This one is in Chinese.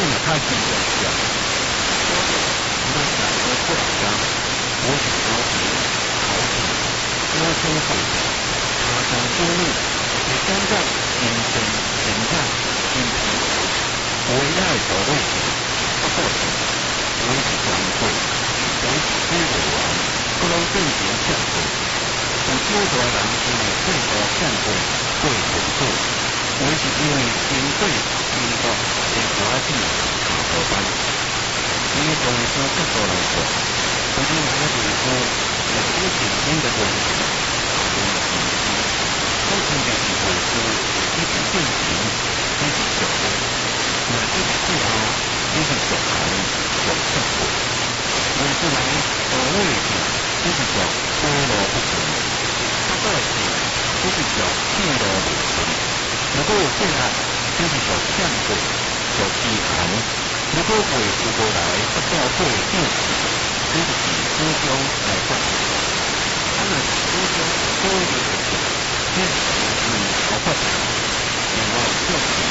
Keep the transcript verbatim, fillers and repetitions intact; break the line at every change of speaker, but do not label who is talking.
若较紧着条，所以咱大家过来讲，我是高级好品，高清水平，下降收入，会增长精神成长精疲劳，为爱所累积，不过程，我是专注，我是知为王，不能正经相对。有少大人因为过度相对过程过，我是因为经过经过会寡子下课班。因为从这角度来说，我们哪个地方有不平均的关系，有平均，造成的是回复一直变形，一直小的，那一直之后，一直小行小效果，回复来无位置，一直叫多罗不平，它到是一直叫进罗不平，如果有变案，一直叫相对，叫机行。如果未有过来不到过定时，这就是初中来发展。他们是初中多一点，这是是好发展。另外，教育